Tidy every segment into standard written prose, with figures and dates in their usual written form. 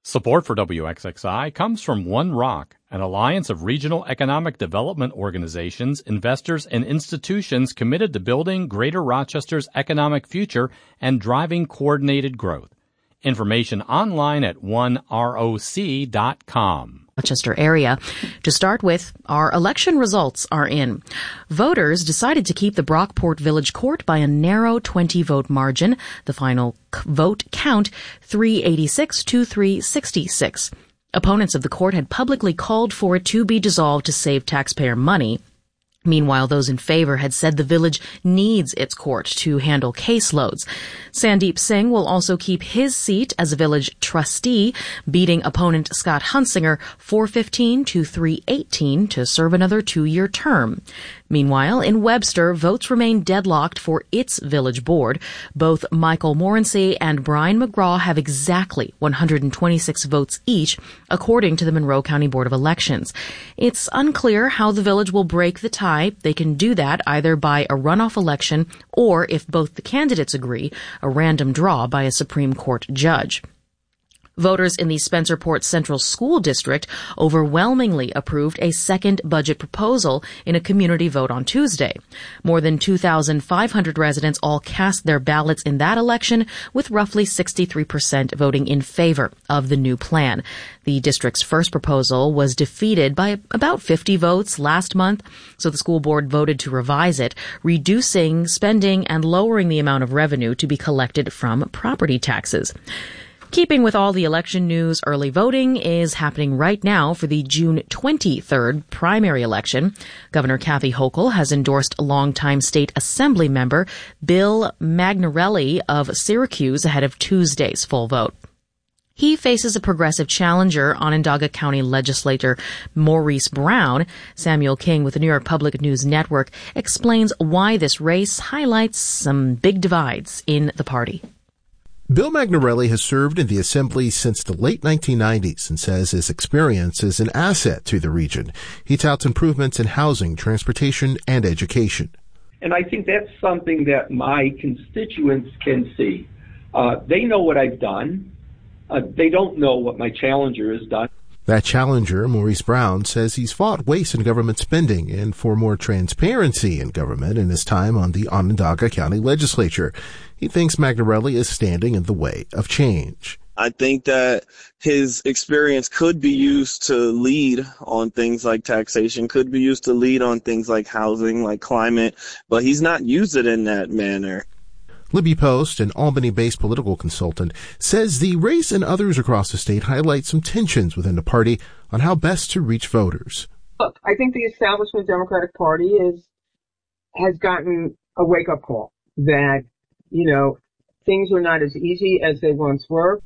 Support for WXXI comes from One Rock, an alliance of regional economic development organizations, investors, and institutions committed to building Greater Rochester's economic future and driving coordinated growth. Information online at oneroc.com. Rochester area. To start with, our election results are in. Voters decided to keep the Brockport Village Court by a narrow 20-vote margin. The final vote count, 386 to 366. Opponents of the court had publicly called for it to be dissolved to save taxpayer money. Meanwhile, those in favor had said the village needs its court to handle caseloads. Sandeep Singh will also keep his seat as a village trustee, beating opponent Scott Hunsinger 415 to 318 to serve another 2-year term. Meanwhile, in Webster, votes remain deadlocked for its village board. Both Michael Morency and Brian McGraw have exactly 126 votes each, according to the Monroe County Board of Elections. It's unclear how the village will break the tie. They can do that either by a runoff election or, if both the candidates agree, a random draw by a Supreme Court judge. Voters in the Spencerport Central School District overwhelmingly approved a second budget proposal in a community vote on Tuesday. More than 2,500 residents all cast their ballots in that election, with roughly 63% voting in favor of the new plan. The district's first proposal was defeated by about 50 votes last month, so the school board voted to revise it, reducing spending and lowering the amount of revenue to be collected from property taxes. Keeping with all the election news, early voting is happening right now for the June 23rd primary election. Governor Kathy Hochul has endorsed longtime state assembly member Bill Magnarelli of Syracuse ahead of Tuesday's full vote. He faces a progressive challenger, Onondaga County legislator Maurice Brown. Samuel King with the New York Public News Network explains why this race highlights some big divides in the party. Bill Magnarelli has served in the Assembly since the late 1990s and says his experience is an asset to the region. He touts improvements in housing, transportation, and education. And I think that's something that my constituents can see. They know what I've done. They don't know what my challenger has done. That challenger, Maurice Brown, says he's fought waste in government spending and for more transparency in government in his time on the Onondaga County Legislature. He thinks Magnarelli is standing in the way of change. I think that his experience could be used to lead on things like taxation, could be used to lead on things like housing, like climate, but he's not used it in that manner. Libby Post, an Albany-based political consultant, says the race and others across the state highlight some tensions within the party on how best to reach voters. Look, I think the establishment Democratic Party has gotten a wake-up call that, things are not as easy as they once were.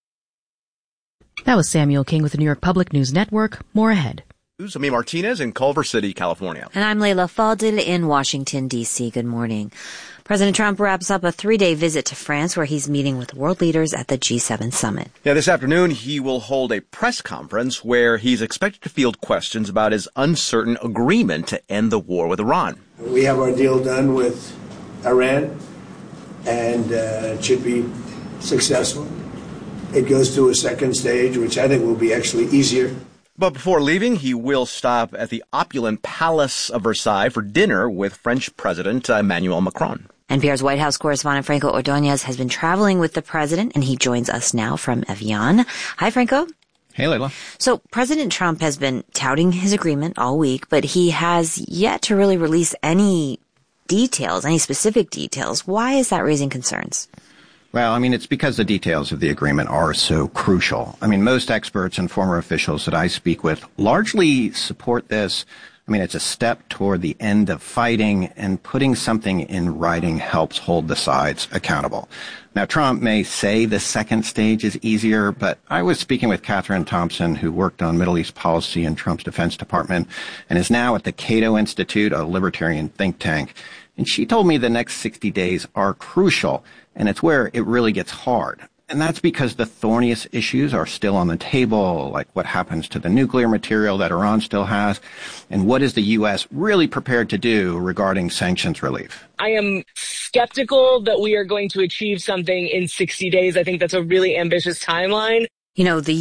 That was Samuel King with the New York Public News Network. More ahead. I'm Amy Martinez in Culver City, California. And I'm Leila Fadel in Washington, D.C. Good morning. President Trump wraps up a 3-day visit to France where he's meeting with world leaders at the G7 summit. Yeah, this afternoon he will hold a press conference where he's expected to field questions about his uncertain agreement to end the war with Iran. We have our deal done with Iran, and it should be successful. It goes to a second stage, which I think will be actually easier. But before leaving, he will stop at the opulent Palace of Versailles for dinner with French President Emmanuel Macron. NPR's White House correspondent Franco Ordonez has been traveling with the president, and he joins us now from Evian. Hi, Franco. Hey, Leila. So President Trump has been touting his agreement all week, but he has yet to really release any details, any specific details. Why is that raising concerns? Well, it's because the details of the agreement are so crucial. Most experts and former officials that I speak with largely support this. It's a step toward the end of fighting, and putting something in writing helps hold the sides accountable. Now, Trump may say the second stage is easier, but I was speaking with Catherine Thompson, who worked on Middle East policy in Trump's Defense Department and is now at the Cato Institute, a libertarian think tank. And she told me the next 60 days are crucial, and it's where it really gets hard. And that's because the thorniest issues are still on the table, like what happens to the nuclear material that Iran still has, and what is the U.S. really prepared to do regarding sanctions relief. I am skeptical that we are going to achieve something in 60 days. I think that's a really ambitious timeline. The